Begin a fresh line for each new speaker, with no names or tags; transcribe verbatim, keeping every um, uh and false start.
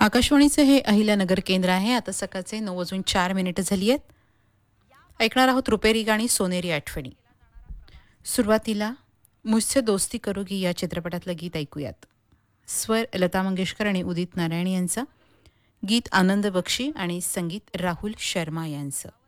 आकाशवाणीचं हे अहिल्यानगर केंद्र आहे. आता सकाळचे नऊ वाजून चार मिनिटं झाली आहेत. ऐकणार आहोत रुपेरी गाणी सोनेरी आठवणी. सुरुवातीला मुझसे दोस्ती करोगी या चित्रपटातलं गीत ऐकूयात. स्वर लता मंगेशकर आणि उदित नारायण यांचं, गीत आनंद बक्षी आणि संगीत राहुल शर्मा यांचं.